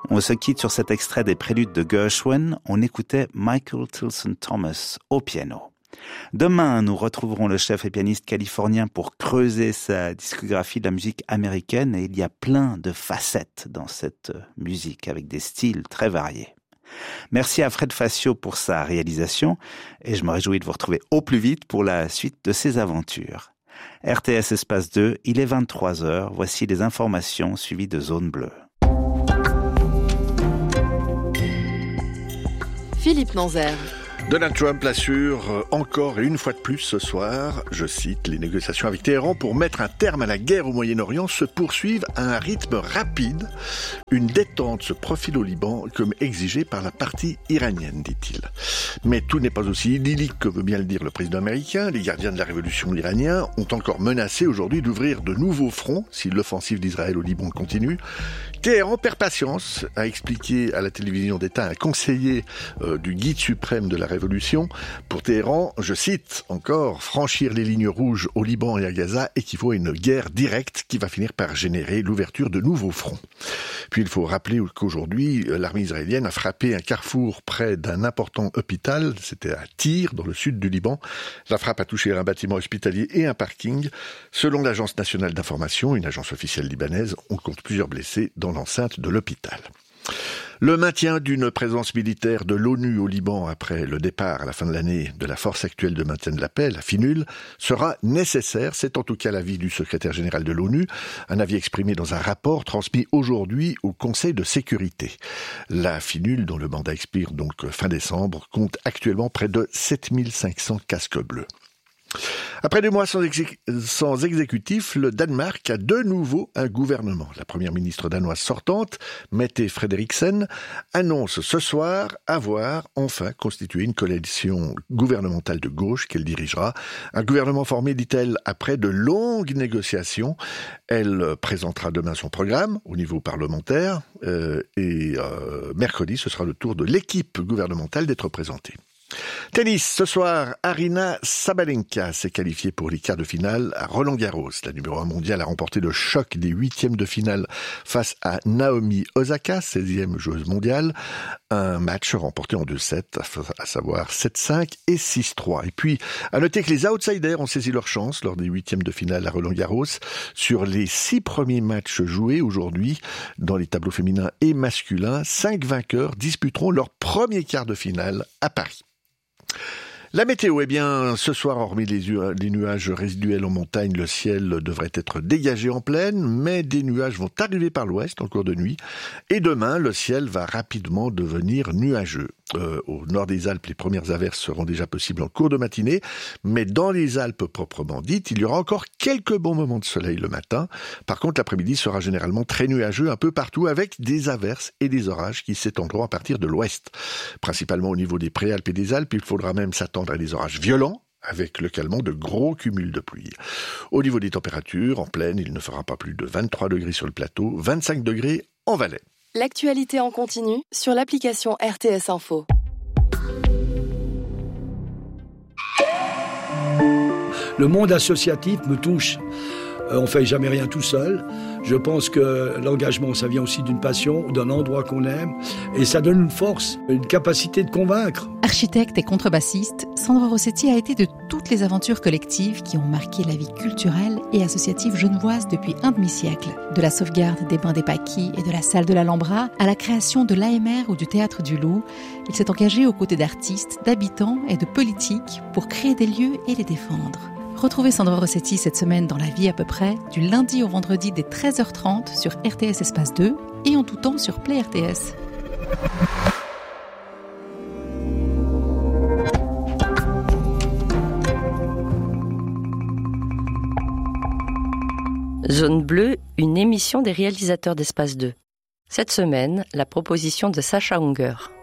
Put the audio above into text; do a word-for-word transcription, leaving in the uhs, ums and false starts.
On se quitte sur cet extrait des préludes de Gershwin. On écoutait Michael Tilson Thomas au piano. Demain, nous retrouverons le chef et pianiste californien pour creuser sa discographie de la musique américaine, et il y a plein de facettes dans cette musique avec des styles très variés. Merci à Fred Facio pour sa réalisation et je me réjouis de vous retrouver au plus vite pour la suite de ses aventures. R T S Espace deux, il est vingt-trois heures, voici les informations suivies de Zone Bleue. Philippe Nanzer. Donald Trump l'assure encore et une fois de plus ce soir, je cite, les négociations avec Téhéran pour mettre un terme à la guerre au Moyen-Orient se poursuivent à un rythme rapide. Une détente se profile au Liban comme exigé par la partie iranienne, dit-il. Mais tout n'est pas aussi idyllique que veut bien le dire le président américain. Les gardiens de la révolution iranienne ont encore menacé aujourd'hui d'ouvrir de nouveaux fronts si l'offensive d'Israël au Liban continue. Téhéran perd patience, a expliqué à la télévision d'État un conseiller euh, du guide suprême de la révolution. Pour Téhéran, je cite encore, franchir les lignes rouges au Liban et à Gaza équivaut à une guerre directe qui va finir par générer l'ouverture de nouveaux fronts. Puis il faut rappeler qu'aujourd'hui, l'armée israélienne a frappé un carrefour près d'un important hôpital, c'était à Tyr, dans le sud du Liban. La frappe a touché un bâtiment hospitalier et un parking. Selon l'agence nationale d'information, une agence officielle libanaise, on compte plusieurs blessés dans l'enceinte de l'hôpital. Le maintien d'une présence militaire de l'ONU au Liban après le départ à la fin de l'année de la force actuelle de maintien de la paix, la FINUL, sera nécessaire. C'est en tout cas l'avis du secrétaire général de l'ONU, un avis exprimé dans un rapport transmis aujourd'hui au Conseil de sécurité. La FINUL, dont le mandat expire donc fin décembre, compte actuellement près de sept mille cinq cents casques bleus. Après deux mois sans, exé- sans exécutif, le Danemark a de nouveau un gouvernement. La première ministre danoise sortante, Mette Frederiksen, annonce ce soir avoir enfin constitué une coalition gouvernementale de gauche qu'elle dirigera. Un gouvernement formé, dit-elle, après de longues négociations. Elle présentera demain son programme au niveau parlementaire euh, et euh, mercredi, ce sera le tour de l'équipe gouvernementale d'être présentée. Tennis, ce soir, Aryna Sabalenka s'est qualifiée pour les quarts de finale à Roland-Garros. La numéro un mondiale a remporté le choc des huitièmes de finale face à Naomi Osaka, seizième joueuse mondiale. Un match remporté en deux sets, à savoir sept cinq et six trois. Et puis, à noter que les outsiders ont saisi leur chance lors des huitièmes de finale à Roland-Garros. Sur les six premiers matchs joués aujourd'hui, dans les tableaux féminins et masculins, cinq vainqueurs disputeront leur premier quart de finale à Paris. La météo, eh bien, ce soir, hormis les, les nuages résiduels en montagne, le ciel devrait être dégagé en plaine, mais des nuages vont arriver par l'ouest en cours de nuit. Et demain, le ciel va rapidement devenir nuageux. Euh, au nord des Alpes, les premières averses seront déjà possibles en cours de matinée, mais dans les Alpes proprement dites, il y aura encore quelques bons moments de soleil le matin. Par contre, l'après-midi sera généralement très nuageux un peu partout, avec des averses et des orages qui s'étendront à partir de l'ouest. Principalement au niveau des Préalpes et des Alpes, il faudra même s'attendre à des orages violents, avec localement de gros cumuls de pluie. Au niveau des températures, en plaine, il ne fera pas plus de vingt-trois degrés sur le plateau, vingt-cinq degrés en Valais. L'actualité en continu sur l'application R T S Info. Le monde associatif me touche. Euh, on ne fait jamais rien tout seul. Je pense que l'engagement, ça vient aussi d'une passion, d'un endroit qu'on aime. Et ça donne une force, une capacité de convaincre. Architecte et contrebassiste, Sandro Rossetti a été de toutes les aventures collectives qui ont marqué la vie culturelle et associative genevoise depuis un demi-siècle. De la sauvegarde des bains des Paquis et de la salle de l'Alhambra à la création de l'A M R ou du Théâtre du Loup, il s'est engagé aux côtés d'artistes, d'habitants et de politiques pour créer des lieux et les défendre. Retrouvez Sandro Rossetti cette semaine dans La Vie à peu près, du lundi au vendredi dès treize heures trente sur R T S Espace deux et en tout temps sur Play R T S. Zone Bleue, une émission des réalisateurs d'Espace deux. Cette semaine, la proposition de Sacha Unger.